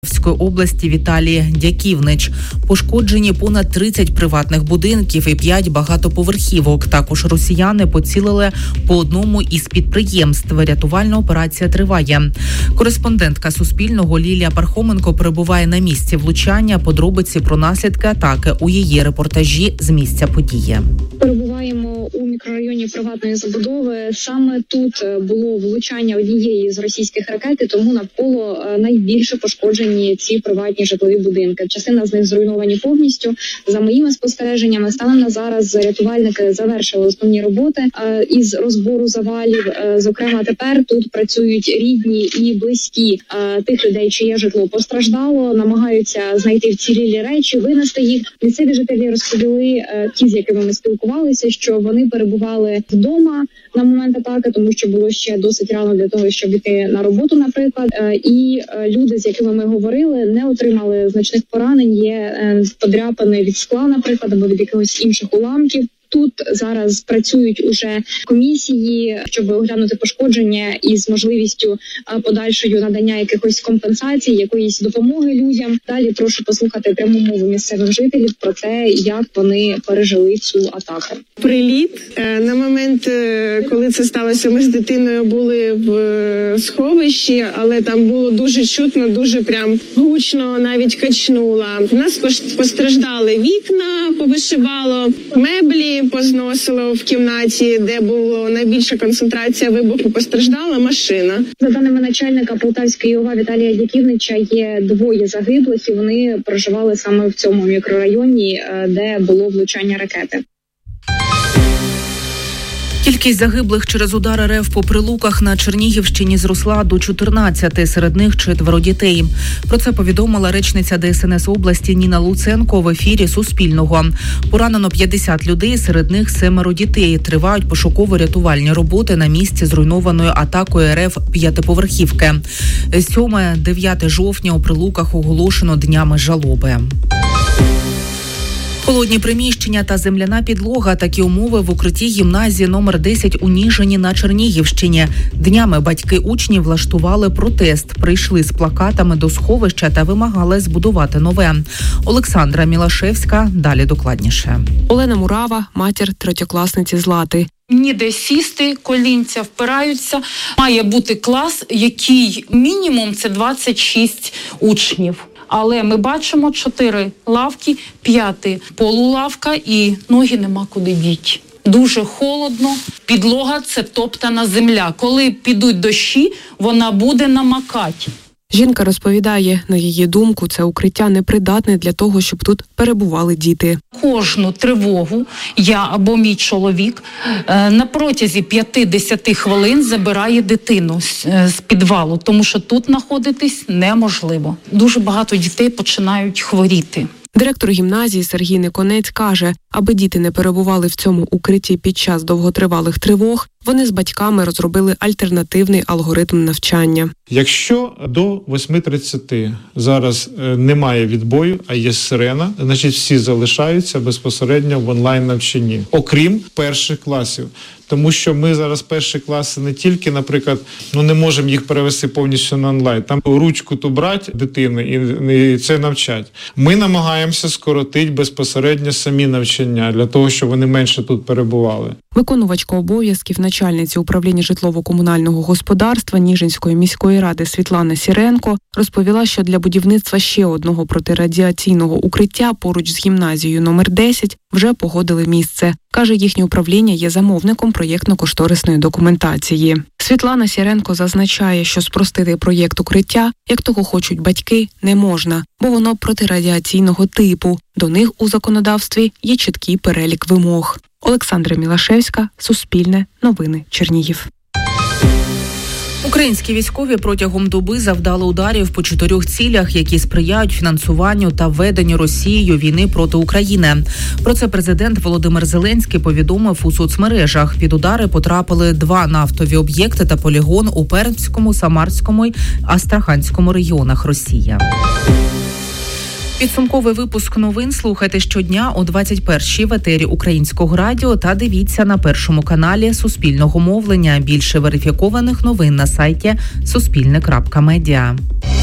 області Віталій Дяківнич. Пошкоджені понад 30 приватних будинків і 5 багатоповерхівок. Також росіяни поцілили по одному із підприємств. Рятувальна операція триває. Кореспондентка Суспільного Лілія Пархоменко перебуває на місці влучання. Подробиці про наслідки атаки у її репортажі з місця події. Перебуваємо у мікрорайоні приватної забудови. Саме тут було влучання однієї з російських ракет, тому навколо найбільше пошкоджені ці приватні житлові будинки. Частина з них зруйновані повністю. За моїми спостереженнями, станом на зараз рятувальники завершили основні роботи із розбору завалів. Зокрема, тепер тут працюють рідні і близькі тих людей, чиє житло постраждало, намагаються знайти вцілілі речі, винести їх. Місцеві жителі розповіли, ті, з якими ми спілкувалися, що вони перебували вдома на момент атаки, тому що було ще досить рано для того, щоб йти на роботу, наприклад. І люди, з якими ми говорили, не отримали значних поранень, є подряпини від скла, наприклад, або від якихось інших уламків. Тут зараз працюють уже комісії, щоб оглянути пошкодження із можливістю подальшою надання якихось компенсацій, якоїсь допомоги людям. Далі прошу послухати пряму мову місцевих жителів про те, як вони пережили цю атаку. Приліт. На момент, коли це сталося, ми з дитиною були в сховищі, але там було дуже чутно, дуже прям гучно, навіть качнула. У нас постраждали вікна, повишивало, меблі позносило в кімнаті, де була найбільша концентрація вибуху, постраждала машина. За даними начальника Полтавської ОВА Віталія Дяківнича, є 2 загиблих, і вони проживали саме в цьому мікрорайоні, де було влучання ракети. Кількість загиблих через удар РФ по Прилуках на Чернігівщині зросла до 14, серед них 4 дітей. Про це повідомила речниця ДСНС області Ніна Луценко в ефірі Суспільного. Поранено 50 людей, серед них 7 дітей. Тривають пошуково-рятувальні роботи на місці зруйнованої атакою РФ 5-поверхівки. 7-9 жовтня у Прилуках оголошено днями жалоби. Холодні приміщення та земляна підлога – такі умови в укритті гімназії номер 10 у Ніжині на Чернігівщині. Днями батьки учнів влаштували протест, прийшли з плакатами до сховища та вимагали збудувати нове. Олександра Мілашевська, далі докладніше. Олена Мурава, матір третьокласниці Злати. Ніде сісти, колінця впираються. Має бути клас, який мінімум – це 26 учнів. Але ми бачимо 4 лавки, 5 полулавка і ноги нема куди діти. Дуже холодно, підлога – це топтана земля. Коли підуть дощі, вона буде намокати. Жінка розповідає, на її думку, це укриття непридатне для того, щоб тут перебували діти. Кожну тривогу я або мій чоловік на протязі 5-10 хвилин забирає дитину з підвалу, тому що тут знаходитись неможливо. Дуже багато дітей починають хворіти. Директор гімназії Сергій Никонець каже, аби діти не перебували в цьому укритті під час довготривалих тривог, вони з батьками розробили альтернативний алгоритм навчання. Якщо до 8:30 зараз немає відбою, а є сирена, значить всі залишаються безпосередньо в онлайн-навчанні, окрім перших класів. Тому що ми зараз перші класи не тільки, наприклад, не можемо їх перевести повністю на онлайн. Там ручку ту брати дитини і це навчать. Ми намагаємося скоротити безпосередньо самі навчання, для того, щоб вони менше тут перебували. Виконувачка обов'язків начальниці управління житлово-комунального господарства Ніжинської міської ради Світлана Сіренко розповіла, що для будівництва ще одного протирадіаційного укриття поруч з гімназією номер 10 вже погодили місце. Каже, їхнє управління є замовником проєктно-кошторисної документації. Світлана Сіренко зазначає, що спростити проєкт укриття, як того хочуть батьки, не можна, бо воно протирадіаційного типу. До них у законодавстві є чіткий перелік вимог. Олександра Мілашевська, Суспільне, Новини, Чернігів. Українські військові протягом доби завдали ударів по 4 цілях, які сприяють фінансуванню та веденню Росією війни проти України. Про це президент Володимир Зеленський повідомив у соцмережах. Під удари потрапили 2 нафтові об'єкти та полігон у Пермському, Самарському й Астраханському регіонах Росії. Підсумковий випуск новин слухайте щодня о 21-й в етері Українського радіо та дивіться на першому каналі Суспільного мовлення. Більше верифікованих новин на сайті Суспільне.Медіа.